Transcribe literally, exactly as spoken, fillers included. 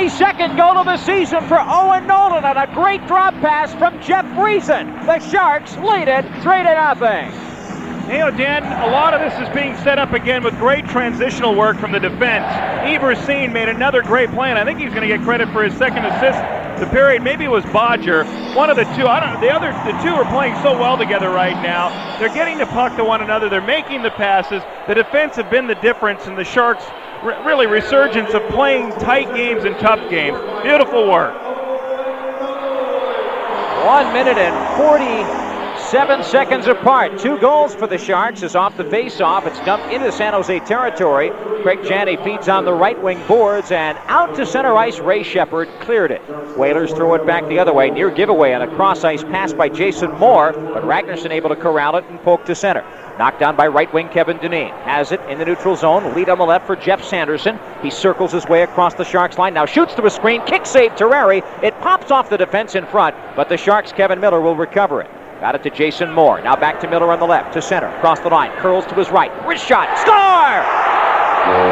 twenty-second goal of the season for Owen Nolan on a great drop pass from Jeff Friesen. The Sharks lead it three to nothing. You know, Dan, a lot of this is being set up again with great transitional work from the defense. Everseen made another great play, and I think he's going to get credit for his second assist. The period, maybe it was Bodger, one of the two. I don't know. The other, the two are playing so well together right now. They're getting the puck to one another. They're making the passes. The defense have been the difference, and the Sharks re- really resurgence of playing tight games and tough games. Beautiful work. One minute and forty-seven seconds apart. Two goals for the Sharks is off the face-off. It's dumped into San Jose territory. Craig Janney feeds on the right wing boards, and out to center ice. Ray Shepard cleared it. Whalers throw it back the other way. Near giveaway on a cross-ice pass by Jason Moore, but Ragnarsson able to corral it and poke to center. Knocked down by right wing Kevin Dineen. Has it in the neutral zone. Lead on the left for Jeff Sanderson. He circles his way across the Sharks line. Now shoots to a screen. Kick save Terreri. It pops off the defense in front, but the Sharks' Kevin Miller will recover it. Got it to Jason Moore. Now back to Miller on the left, to center. Across the line. Curls to his right. Wrist shot. Score!